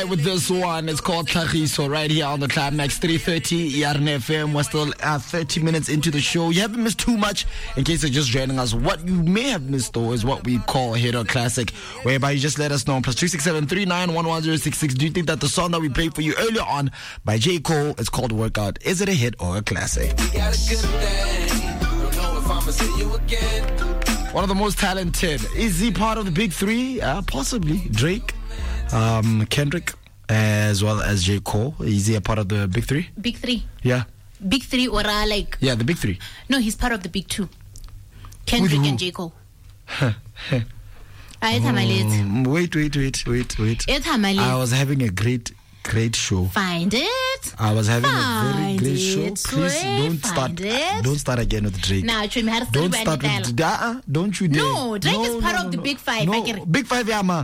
With this one, it's called Tlhagiso right here on the Climax 3:30 Yarn FM. We're still 30 minutes into the show. You haven't missed too much. In case you're just joining us, what you may have missed though is what we call a hit or classic, whereby you just let us know on +267 39111066. Do you think that the song that we played for you earlier on by J. Cole, it's called Workout, is it a hit or a classic? We got a good day. Don't know if I'ma see you again. One of the most talented. Is he part of the big three? Possibly. Drake, Kendrick, as well as J. Cole. Is he a part of the big three? Big three. Yeah. Big three or like... Yeah, the big three. No, he's part of the big two. Kendrick and J. Cole. Wait. I was having a great show. Find it. I was having a very great show. Please don't start again with Drake. Nah, don't start with don't you dare. No, Drake is part of the big five. No, big five, yeah, man.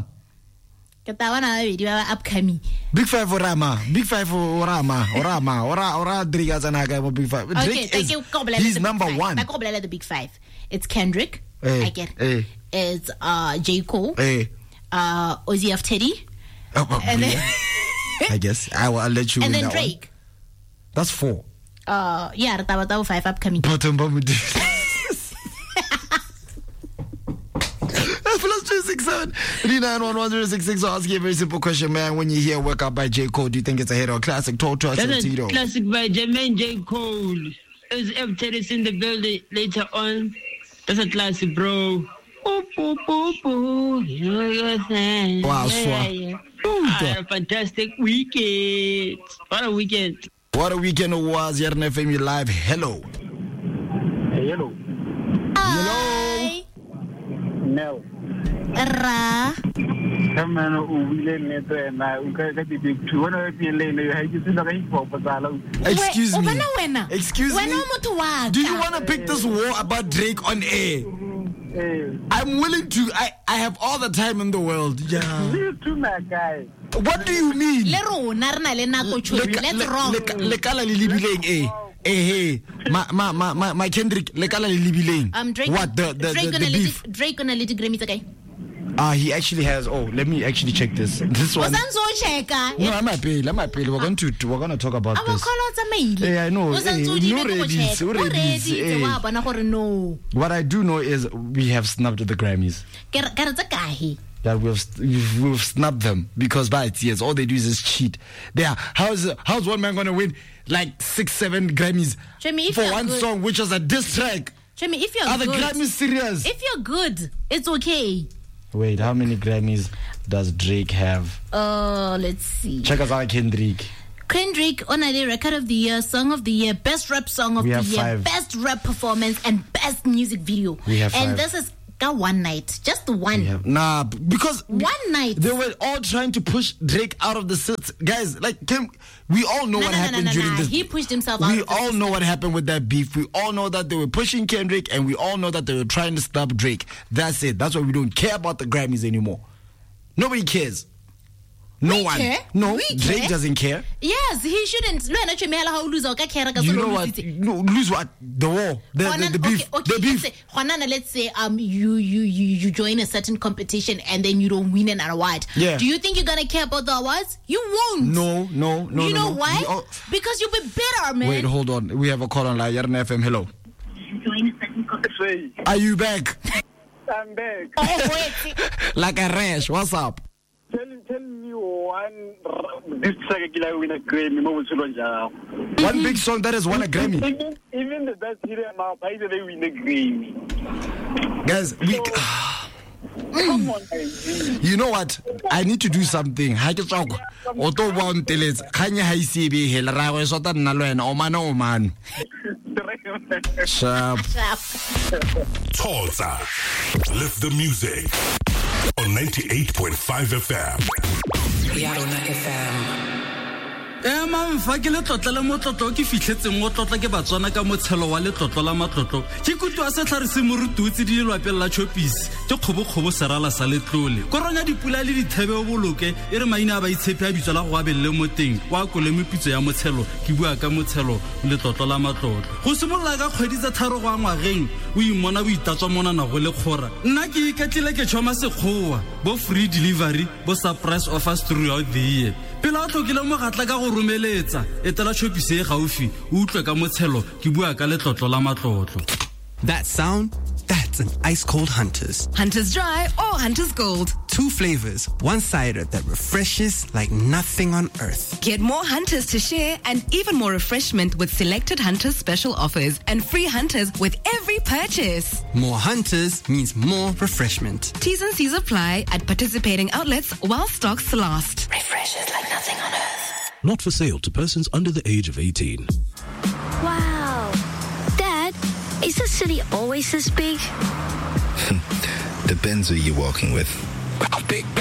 Upcoming. Big five for Rama. Big five for Rama. Ora Drake as an aga big five. Drake is he's number one. The big five. It's Kendrick. I get. It's J. Cole. Ozzy of Teddy. And then I guess I'll let you. And win then that Drake. One. That's 4. Yeah, that 5 upcoming. +267 39111066. I'll ask you a very simple question, man. When you hear Workout by J. Cole, do you think it's a hit or a classic? Talk to us. That's a classic by Jermaine J. Cole. As F. Teddy's in the building later on. That's a classic, bro. You know your thing. Wow, yeah. A fantastic weekend. What a weekend. What a weekend it was. Yarn FM Live. Hello. Hey, hello. Hi. No. Ra. Come on, Excuse me. Excuse me. Do you want to pick this war about Drake on air? I'm willing to. I have all the time in the world. Yeah. You too, my guy. What do you mean? Let's wrong. Hey, my Kendrick, Drake. What the beef? Drake on a little Grammy okay. He actually has. Oh, let me actually check this. This one. No, I might pay. We're going to talk about this. Yeah, I know. What I do know is we have snubbed the Grammys. That we've snubbed them because by its years all they do is cheat. How's one man gonna win like 6-7 Grammys for one song which was a diss track? If you're Are the Grammys serious? If you're good, it's okay. Wait, how many Grammys does Drake have? Let's see. Check us out, Kendrick on a record of the year, song of the year, best rap song of the year, 5. Best rap performance, and best music video. We have 5. And this is one night, just one. Because one night they were all trying to push Drake out of the sits. Guys, like we all know what happened during this. He pushed himself out. We all know what happened with that beef. We all know that they were pushing Kendrick, and we all know that they were trying to stop Drake. That's it. That's why we don't care about the Grammys anymore. Nobody cares. No one. No, Drake doesn't care. Yes, he shouldn't. You know what? No, lose what? The war. The beef. Okay, the beef. Let's say you join a certain competition and then you don't win an award. Yeah. Do you think you're gonna care about the awards? You won't. No. You know why? Because you'll be bitter, man. Wait, hold on. We have a call on Yarn FM. Hello. Join a certain competition. Are you back? I'm back. Oh, wait. Like a rash. What's up? Tell me one this track win a Grammy. One big song that has won a Grammy. Even the best hit by the way win a Grammy. Guys, come on, you know what? I need to do something. Sharp. Tulsa. Lift the music on 98.5 FM. Yarona FM. Fa ke le tlotla le motlotlo ke fitlhetseng mo tlotla ke batswana ka motshelo wa le tlotlo la matlotlo ke kutu a se tlhare se moruti utse di lwapela la chopisi ke kgobokgobo serala sa letlole koronya dipula le dithebe o boloke e re maina ba itshepe a bitso la go abelle mo teng wa kole mepitso ya motshelo ke bua ka motshelo le tlotlo la matlotlo go simolola ka kgwedi tsa tharo go ngwageng o imona bo itatswa mona na go le khora nna ke iketlile ke tshoma sekgowa bo free delivery bo surprise offers throughout the year pele a tlhokile mogatla ka go romeletsa etela Choppies e gaufi o utlwe ka motshelo ke bua ka letlotlo la matlotlo. That sound, that's an ice cold Hunters. Hunters Dry or Hunters Gold. 2 flavors, one-cider that refreshes like nothing on earth. Get more Hunters to share and even more refreshment with selected Hunters special offers and free Hunters with every purchase. More Hunters means more refreshment. T's and C's apply at participating outlets while stocks last. Refreshes like nothing on earth. Not for sale to persons under the age of 18. Wow. Dad, is the city always this big? Depends who you're walking with. Big